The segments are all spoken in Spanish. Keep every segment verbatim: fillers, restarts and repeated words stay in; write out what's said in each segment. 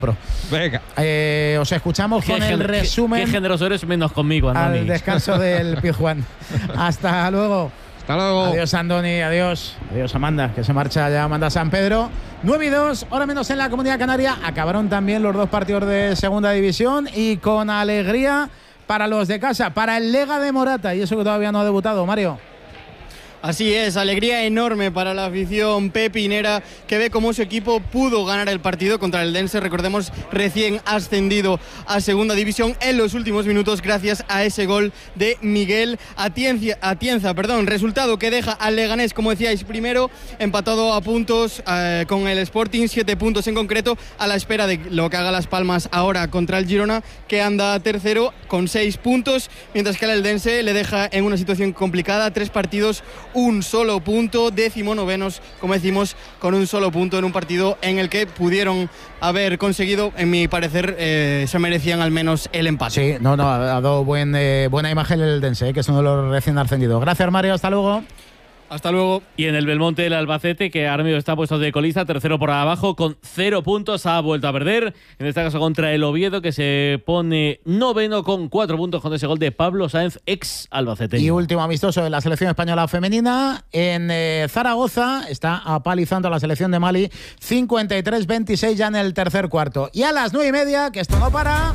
Venga. Eh, os escuchamos con el resumen. Qué, qué generoso eres menos conmigo, Andoni. Al descanso del Pizjuán. Hasta luego. Hasta luego. Adiós, Andoni. Adiós. Adiós, Amanda, que se marcha ya Amanda San Pedro. nueve y dos, hora menos en la Comunidad Canaria. Acabaron también los dos partidos de Segunda División y con alegría para los de casa, para el Lega de Morata. Y eso que todavía no ha debutado, Mario. Así es, alegría enorme para la afición pepinera, que ve cómo su equipo pudo ganar el partido contra el Dense, recordemos, recién ascendido a Segunda División en los últimos minutos gracias a ese gol de Miguel Atienza, Atienza perdón, resultado que deja al Leganés, como decíais, primero, empatado a puntos eh, con el Sporting, siete puntos en concreto, a la espera de lo que haga Las Palmas ahora contra el Girona, que anda tercero con seis puntos, mientras que el Eldense le deja en una situación complicada, tres partidos, un solo punto, décimo novenos, como decimos, con un solo punto en un partido en el que pudieron haber conseguido, en mi parecer, eh, se merecían al menos el empate. Sí, no, no, ha dado buen, eh, buena imagen el Dense, eh, que es uno de los recién ascendidos. Gracias, Mario, hasta luego. Hasta luego. Y en el Belmonte, el Albacete, que ahora mismo está puesto de colista, tercero por abajo, con cero puntos, ha vuelto a perder. En este caso contra el Oviedo, que se pone noveno con cuatro puntos con ese gol de Pablo Sáenz, ex Albacete. Y último amistoso de la selección española femenina. En eh, Zaragoza está apalizando a la selección de Mali, cincuenta y tres veintiséis ya en el tercer cuarto. Y a las nueve y media, que esto no para...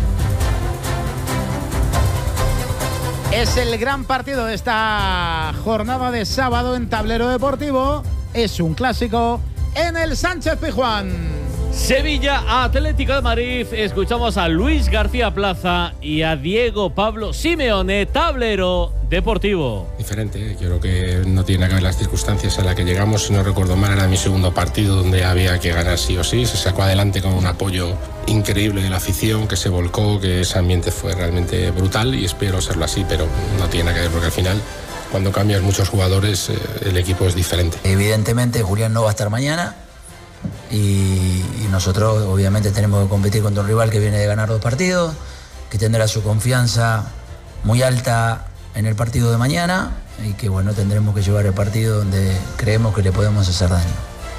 Es el gran partido de esta jornada de sábado en Tablero Deportivo. Es un clásico en el Sánchez Pizjuán. Sevilla, Atlético de Madrid. Escuchamos a Luis García Plaza y a Diego Pablo Simeone, Tablero Deportivo. Diferente, ¿eh? Yo creo que no tiene que ver las circunstancias a las que llegamos. Si no recuerdo mal, era mi segundo partido donde había que ganar sí o sí. Se sacó adelante con un apoyo increíble de la afición, que se volcó, que ese ambiente fue realmente brutal y espero serlo así, pero no tiene que ver porque al final, cuando cambias muchos jugadores, eh, el equipo es diferente. Evidentemente Julián no va a estar mañana y, y nosotros obviamente tenemos que competir contra un rival que viene de ganar dos partidos, que tendrá su confianza muy alta en el partido de mañana y que bueno, tendremos que llevar el partido donde creemos que le podemos hacer daño.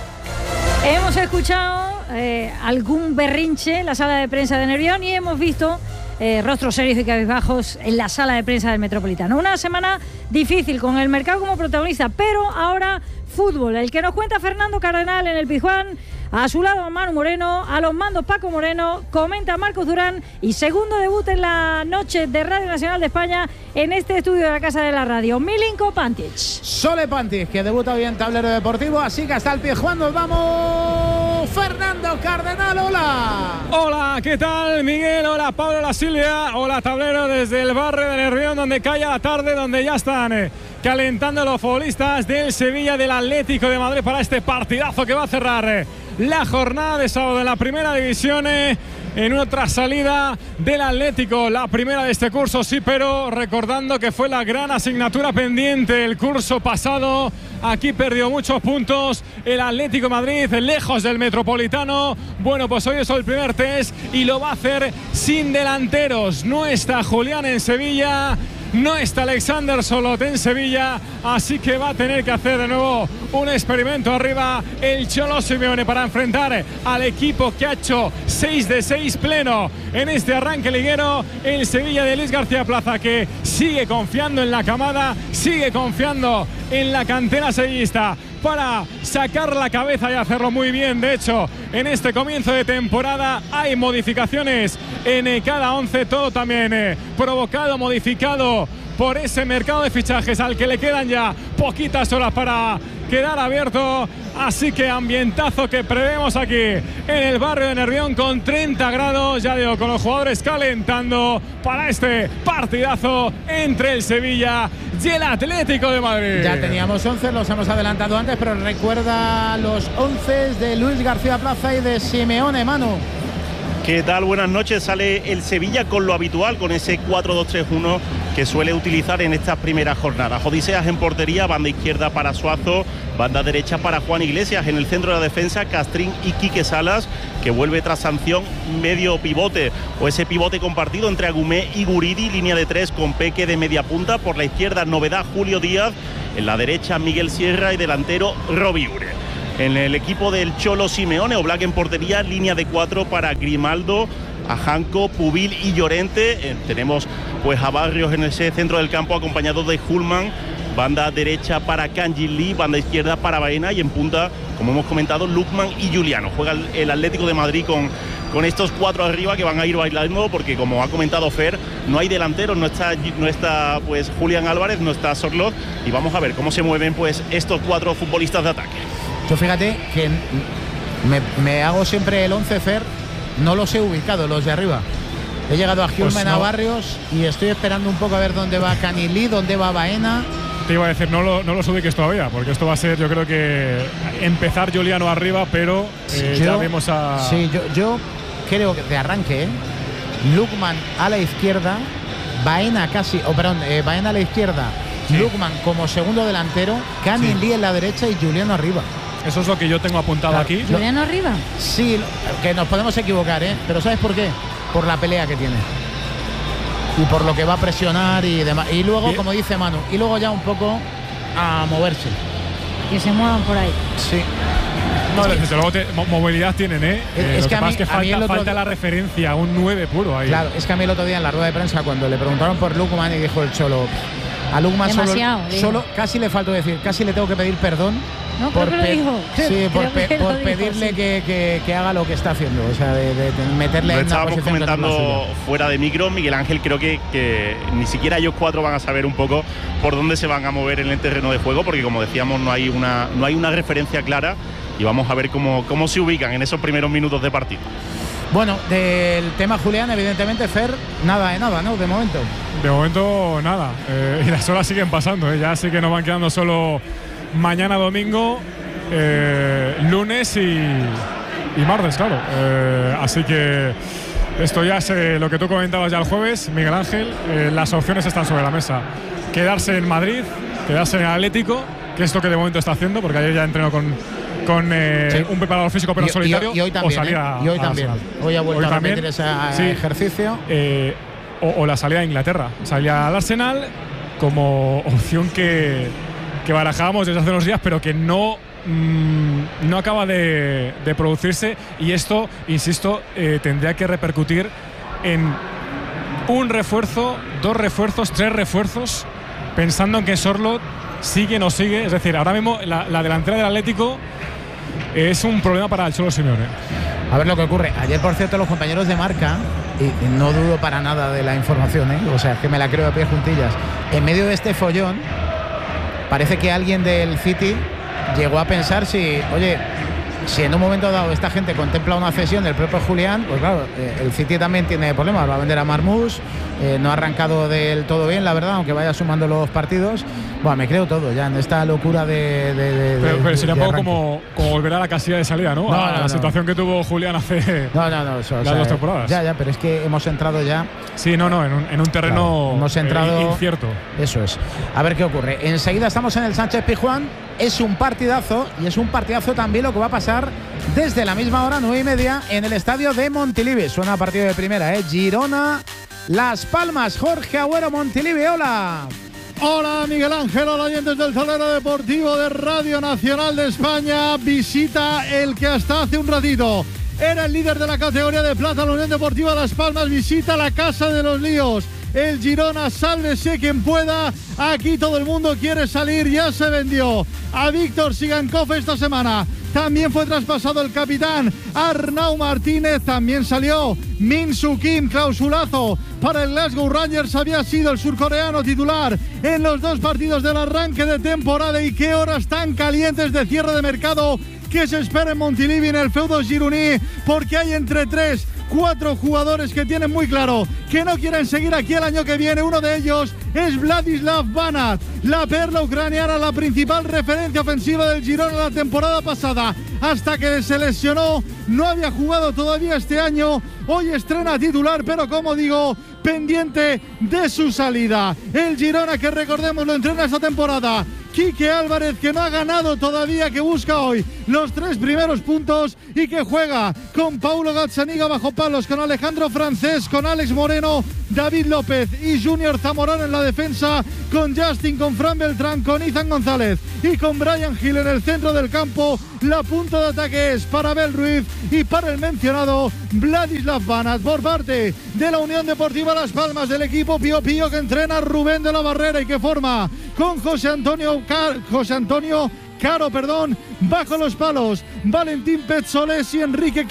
Hemos escuchado eh, algún berrinche en la sala de prensa de Nervión y hemos visto eh, rostros serios y cabizbajos en la sala de prensa del Metropolitano. Una semana difícil con el mercado como protagonista, pero ahora fútbol. El que nos cuenta Fernando Cardenal en el Pizjuán, a su lado Manu Moreno, a los mandos Paco Moreno, comenta Marcos Durán y segundo debut en la noche de Radio Nacional de España en este estudio de la Casa de la Radio, Milinko Pantic. Sole Pantic, que debuta hoy en Tablero Deportivo, así que hasta el Pizjuán nos vamos. Fernando Cardenal, hola. Hola, ¿qué tal, Miguel? Hola, Pablo, hola, Silvia. Hola, Tablero, desde el barrio de Nervión, donde cae la tarde, donde ya están eh, calentando los futbolistas del Sevilla, del Atlético de Madrid para este partidazo que va a cerrar eh, la jornada de sábado en la primera división, eh, en otra salida del Atlético, la primera de este curso, sí, pero recordando que fue la gran asignatura pendiente el curso pasado. Aquí perdió muchos puntos el Atlético de Madrid, lejos del Metropolitano. Bueno, pues hoy es el primer test y lo va a hacer sin delanteros. No está Julián en Sevilla, no está Alexander Solot en Sevilla, así que va a tener que hacer de nuevo un experimento arriba el Cholo Simeone para enfrentar al equipo que ha hecho seis de seis pleno en este arranque liguero, el Sevilla de Luis García Plaza, que sigue confiando en la camada, sigue confiando en la cantera sevillista para sacar la cabeza y hacerlo muy bien. De hecho, en este comienzo de temporada hay modificaciones en cada once, todo también eh, provocado, modificado por ese mercado de fichajes al que le quedan ya poquitas horas para quedar abierto. Así que ambientazo que prevemos aquí en el barrio de Nervión con treinta grados, ya digo, con los jugadores calentando para este partidazo entre el Sevilla y el Atlético de Madrid. Ya teníamos once, los hemos adelantado antes, pero recuerda los once de Luis García Plaza y de Simeone, Manu. ¿Qué tal? Buenas noches. Sale el Sevilla con lo habitual, con ese cuatro dos tres uno que suele utilizar en estas primeras jornadas. Odiseas en portería, banda izquierda para Suazo, banda derecha para Juan Iglesias, en el centro de la defensa Castrín y Quique Salas, que vuelve tras sanción, medio pivote o ese pivote compartido entre Agumé y Guridi, línea de tres con Peque de media punta, por la izquierda novedad Julio Díaz, en la derecha Miguel Sierra y delantero Robi Ure. En el equipo del Cholo Simeone, Oblak en portería, línea de cuatro para Grimaldo, Ajanco, Pubil y Llorente. Eh, tenemos pues a Barrios en ese centro del campo acompañado de Hulman. Banda derecha para Kanji Lee, banda izquierda para Baena y en punta, como hemos comentado, Lukman y Juliano. Juega el, el Atlético de Madrid con, con estos cuatro arriba que van a ir bailando porque, como ha comentado Fer, no hay delanteros, no está, no está pues Julián Álvarez, no está Sorloth y vamos a ver cómo se mueven pues estos cuatro futbolistas de ataque. Yo fíjate que me, me hago siempre el once, Fer, no los he ubicado, los de arriba. He llegado a Hulman, pues no. a Barrios y estoy esperando un poco a ver dónde va Kanji Lee, dónde va Baena. Te iba a decir, no, lo, no los ubiques todavía, porque esto va a ser, yo creo que empezar Juliano arriba, pero eh, yo, ya vemos a... Sí, yo, yo creo que de arranque, ¿eh? Lukman a la izquierda, Baena casi, o oh, perdón, eh, Baena a la izquierda, sí. Lukman como segundo delantero, Kanji Lee sí. en la derecha y Juliano arriba. Eso es lo que yo tengo apuntado claro. aquí. ¿Juliano arriba? Sí, que nos podemos equivocar, ¿eh? Pero ¿sabes por qué? Por la pelea que tiene. Y por lo que va a presionar y demás. Y luego, Bien. como dice Manu, y luego ya un poco a moverse. Que se muevan por ahí. Sí. No, es desde luego te, movilidad tienen, ¿eh? Es, eh es lo que, que pasa mí, es que falta, falta la referencia, un nueve puro ahí. Claro, es que a mí el otro día en la rueda de prensa, cuando le preguntaron por Lukman y dijo el Cholo, a Lukman solo, solo casi le faltó decir, casi le tengo que pedir perdón. No, por creo que lo dijo. Sí, por, pe por dijo, pedirle sí. que, que, que haga lo que está haciendo, o sea, de, de, de meterle lo en una posición comentando que no fuera de micro, Miguel Ángel, creo que, que ni siquiera ellos cuatro van a saber un poco por dónde se van a mover en el terreno de juego, porque como decíamos, no hay una, no hay una referencia clara y vamos a ver cómo, cómo se ubican en esos primeros minutos de partido. Bueno, del tema Julián, evidentemente, Fer, nada de nada, ¿no? De momento. De momento, nada. Eh, y las horas siguen pasando, ¿eh? Ya sí que nos van quedando solo mañana domingo, eh, lunes y, y martes, claro. Eh, así que esto ya es eh, lo que tú comentabas ya el jueves, Miguel Ángel. Eh, las opciones están sobre la mesa. Quedarse en Madrid, quedarse en el Atlético, que es lo que de momento está haciendo, porque ayer ya entrenó con, con eh, sí. un preparador físico pero y, solitario. Y, y hoy también. O salir a, ¿eh? Y hoy también. Hoy ha vuelto hoy a también, repetir ese sí, ejercicio. Eh, o, o la salida a Inglaterra. Salida al Arsenal como opción que, que barajábamos desde hace unos días, pero que no, mmm, no acaba de, de producirse. Y esto, insisto, eh, tendría que repercutir en un refuerzo, dos refuerzos, tres refuerzos, pensando en que Sorloth sigue o no sigue. Es decir, ahora mismo la, la delantera del Atlético es un problema para el Cholo Simeone. A ver lo que ocurre. Ayer, por cierto, los compañeros de Marca, y, y no dudo para nada de la información, ¿eh? O sea, es que me la creo de pie juntillas. En medio de este follón, parece que alguien del City llegó a pensar si, oye, si en un momento dado esta gente contempla una cesión del propio Julián, pues claro, eh, el City también tiene problemas, va a vender a Marmoush, eh, no ha arrancado del todo bien, la verdad, aunque vaya sumando los partidos. Bueno, me creo todo ya en esta locura de... de, de pero, pero sería de un poco como, como volver a la casilla de salida, ¿no? no a no, la no. situación que tuvo Julián hace no, no, no, eso, las o sea, dos temporadas. Ya, ya, pero es que hemos entrado ya... Sí, no, no, en un, en un terreno claro, hemos entrado, eh, incierto. Eso es. A ver qué ocurre. Enseguida estamos en el Sánchez Pizjuán. Es un partidazo y es un partidazo también lo que va a pasar desde la misma hora, nueve y media, en el estadio de Montilivi. Suena partido de primera, ¿eh? Girona, Las Palmas, Jorge Agüero, Montilivi, hola. Hola Miguel Ángel, hola oyentes del Tablero Deportivo de Radio Nacional de España. Visita el que hasta hace un ratito era el líder de la categoría de plata, la Unión Deportiva Las Palmas. Visita la Casa de los Líos. El Girona, sálvese quien pueda. Aquí todo el mundo quiere salir. Ya se vendió a Víctor Sigankov esta semana. También fue traspasado el capitán Arnau Martínez. También salió Min Soo Kim, clausulazo para el Glasgow Rangers. Había sido el surcoreano titular en los dos partidos del arranque de temporada. Y qué horas tan calientes de cierre de mercado que se espera en Montilivi, en el feudo gironí, porque hay entre tres, cuatro jugadores que tienen muy claro que no quieren seguir aquí el año que viene. Uno de ellos es Vladislav Banat, la perla ucraniana, la principal referencia ofensiva del Girona la temporada pasada. Hasta que se lesionó, no había jugado todavía este año. Hoy estrena titular, pero como digo, pendiente de su salida. El Girona, que recordemos lo entrena esta temporada, Quique Álvarez, que no ha ganado todavía, que busca hoy los tres primeros puntos y que juega con Paulo Gazzaniga bajo palos, con Alejandro Francés, con Alex Moreno, David López y Junior Zamorano en la defensa, con Justin, con Fran Beltrán, con Izan González y con Brian Gil en el centro del campo. La punta de ataque es para Abel Ruiz y para el mencionado Vladislav Banat. Por parte de la Unión Deportiva Las Palmas, del equipo Pío Pío, que entrena Rubén de la Barrera y que forma con José Antonio Car- José Antonio Caro, perdón, bajo los palos, Valentín Petzoles y Enrique